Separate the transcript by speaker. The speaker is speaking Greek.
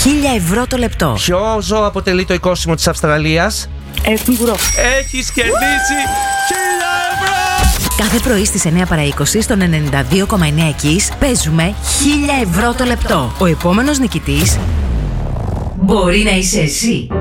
Speaker 1: ευρώ το λεπτό.
Speaker 2: Ποιο ζώο αποτελεί το οικόσιμο της Αυστραλίας?
Speaker 3: Κεнгουρό.
Speaker 2: Έχεις κερδίσει 1000 ευρώ!
Speaker 1: Κάθε πρωί στις 9 παρά 20 στον 92,9 Kiss παίζουμε 1000 ευρώ το λεπτό. Ο επόμενος νικητής μπορεί να είσαι εσύ.